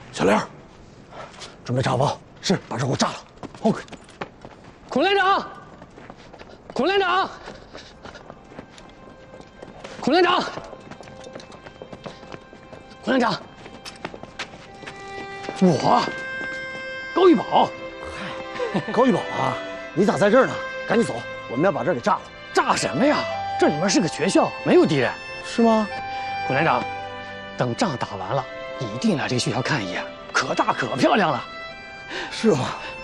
小玲，准备炸包，是把这给我炸了。OK。 孔连长，孔连长，孔连长，孔连长，我，高玉宝。 嗨，高玉宝啊，你咋在这儿呢？赶紧走，我们要把这儿给炸了。 炸什么呀？这里面是个学校，没有敌人。 是吗？ 孔连长，等仗打完了，一定来这个学校看一眼，可大可漂亮了。 是吗？